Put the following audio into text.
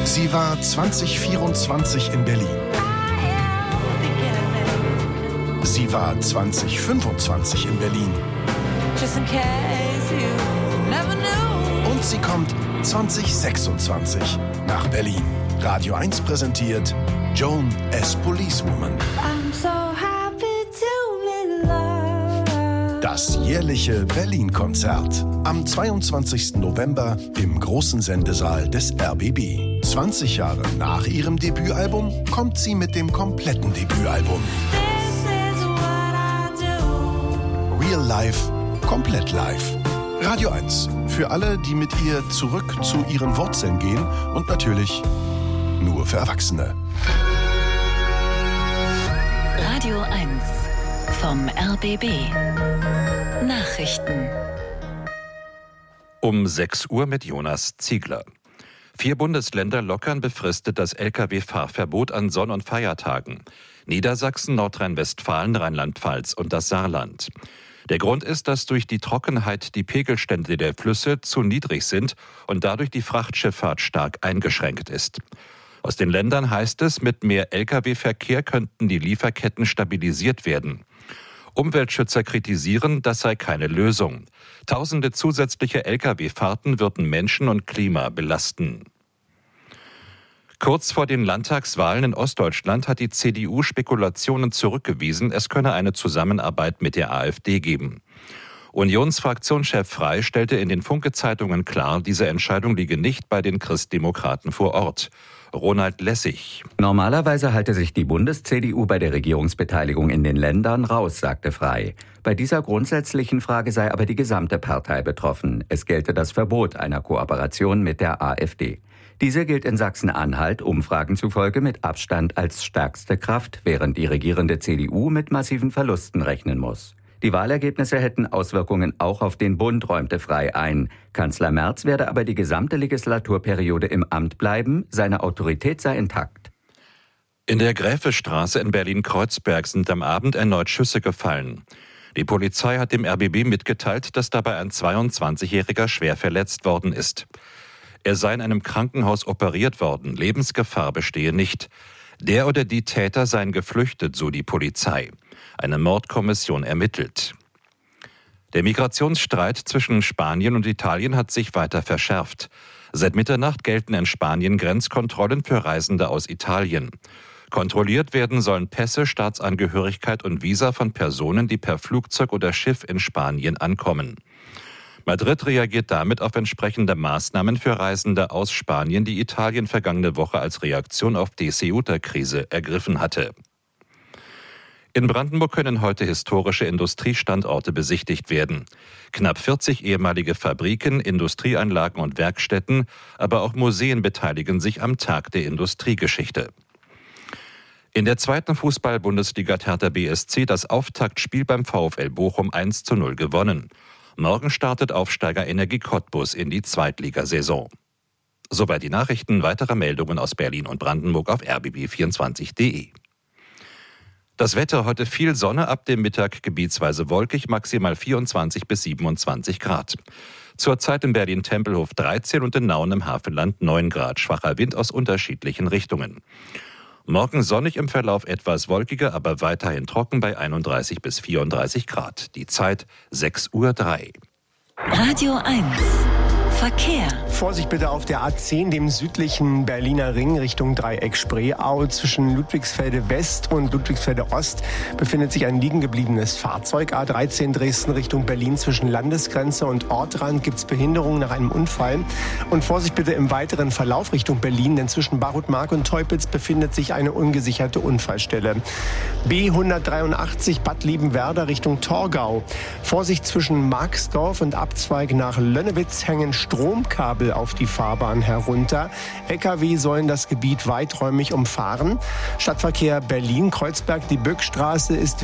Sie war 2024 in Berlin. Sie war 2025 in Berlin. Und sie kommt 2026 nach Berlin. Radio 1 präsentiert Joan as Policewoman. Das jährliche Berlin-Konzert. Am 22. November im großen Sendesaal des RBB. 20 Jahre nach ihrem Debütalbum kommt sie mit dem kompletten Debütalbum. Real Life, komplett live. Radio 1. Für alle, die mit ihr zurück zu ihren Wurzeln gehen und natürlich nur für Erwachsene. Radio 1 vom RBB. Nachrichten. Um 6 Uhr mit Jonas Ziegler. 4 Bundesländer lockern befristet das Lkw-Fahrverbot an Sonn- und Feiertagen. Niedersachsen, Nordrhein-Westfalen, Rheinland-Pfalz und das Saarland. Der Grund ist, dass durch die Trockenheit die Pegelstände der Flüsse zu niedrig sind und dadurch die Frachtschifffahrt stark eingeschränkt ist. Aus den Ländern heißt es, mit mehr Lkw-Verkehr könnten die Lieferketten stabilisiert werden. Umweltschützer kritisieren, das sei keine Lösung. Tausende zusätzliche Lkw-Fahrten würden Menschen und Klima belasten. Kurz vor den Landtagswahlen in Ostdeutschland hat die CDU Spekulationen zurückgewiesen, es könne eine Zusammenarbeit mit der AfD geben. Unionsfraktionschef Frey stellte in den Funke-Zeitungen klar, diese Entscheidung liege nicht bei den Christdemokraten vor Ort. Ronald Lessig. Normalerweise halte sich die Bundes-CDU bei der Regierungsbeteiligung in den Ländern raus, sagte Frey. Bei dieser grundsätzlichen Frage sei aber die gesamte Partei betroffen. Es gelte das Verbot einer Kooperation mit der AfD. Diese gilt in Sachsen-Anhalt Umfragen zufolge mit Abstand als stärkste Kraft, während die regierende CDU mit massiven Verlusten rechnen muss. Die Wahlergebnisse hätten Auswirkungen auch auf den Bund, räumte Frey ein. Kanzler Merz werde aber die gesamte Legislaturperiode im Amt bleiben, seine Autorität sei intakt. In der Gräfestraße in Berlin-Kreuzberg sind am Abend erneut Schüsse gefallen. Die Polizei hat dem RBB mitgeteilt, dass dabei ein 22-Jähriger schwer verletzt worden ist. Er sei in einem Krankenhaus operiert worden, Lebensgefahr bestehe nicht. Der oder die Täter seien geflüchtet, so die Polizei. Eine Mordkommission ermittelt. Der Migrationsstreit zwischen Spanien und Italien hat sich weiter verschärft. Seit Mitternacht gelten in Spanien Grenzkontrollen für Reisende aus Italien. Kontrolliert werden sollen Pässe, Staatsangehörigkeit und Visa von Personen, die per Flugzeug oder Schiff in Spanien ankommen. Madrid reagiert damit auf entsprechende Maßnahmen für Reisende aus Spanien, die Italien vergangene Woche als Reaktion auf die Ceuta-Krise ergriffen hatte. In Brandenburg können heute historische Industriestandorte besichtigt werden. Knapp 40 ehemalige Fabriken, Industrieanlagen und Werkstätten, aber auch Museen beteiligen sich am Tag der Industriegeschichte. In der 2. Fußball-Bundesliga hat Hertha BSC das Auftaktspiel beim VfL Bochum 1:0 gewonnen. Morgen startet Aufsteiger Energie Cottbus in die Zweitligasaison. Soweit die Nachrichten, weitere Meldungen aus Berlin und Brandenburg auf rbb24.de. Das Wetter: heute viel Sonne, ab dem Mittag gebietsweise wolkig, maximal 24 bis 27 Grad. Zurzeit in Berlin-Tempelhof 13 und in Nauen im Hafenland 9 Grad. Schwacher Wind aus unterschiedlichen Richtungen. Morgen sonnig, im Verlauf etwas wolkiger, aber weiterhin trocken bei 31 bis 34 Grad. Die Zeit 6:03 Uhr. Radio 1 Verkehr. Vorsicht bitte auf der A10, dem südlichen Berliner Ring Richtung Dreieck Spreeau. Zwischen Ludwigsfelde West und Ludwigsfelde Ost befindet sich ein liegen gebliebenes Fahrzeug. A13 Dresden Richtung Berlin, zwischen Landesgrenze und Ortrand gibt es Behinderungen nach einem Unfall. Und Vorsicht bitte im weiteren Verlauf Richtung Berlin, denn zwischen Barutmark und Teupitz befindet sich eine ungesicherte Unfallstelle. B183 Bad Liebenwerda Richtung Torgau. Vorsicht zwischen Marxdorf und Abzweig nach Lönnewitz hängen Stromkabel auf die Fahrbahn herunter. Lkw sollen das Gebiet weiträumig umfahren. Stadtverkehr Berlin-Kreuzberg, die Böckstraße ist